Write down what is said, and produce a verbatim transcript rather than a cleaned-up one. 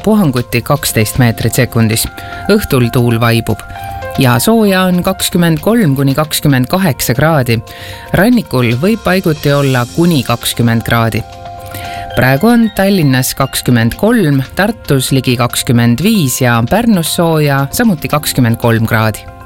puhanguti kaksteist meetrit sekundis. Õhtul tuul vaibub ja sooja on kakskümmend kolm kuni kakskümmend kaheksa kraadi. Rannikul võib paiguti olla kuni kakskümmend kraadi. Praegu on Tallinnas kakskümmend kolm, Tartus ligi kakskümmend viis ja Pärnus sooja samuti kakskümmend kolm kraadi.